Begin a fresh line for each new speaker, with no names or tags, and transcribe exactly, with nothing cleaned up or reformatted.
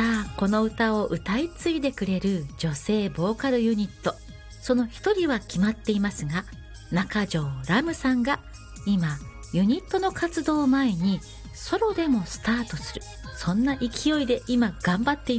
さあこの歌を歌い継いでくれる女性ボーカルユニット、その一人は決まっていますが、中条ラムさんが今ユニットの活動を前にソロでもスタートする、そんな勢いで今頑張っています。